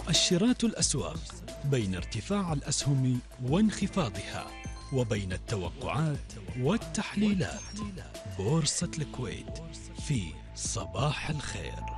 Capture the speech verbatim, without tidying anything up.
مؤشرات الأسواق بين ارتفاع الأسهم وانخفاضها، وبين التوقعات والتحليلات. بورصة الكويت في صباح الخير.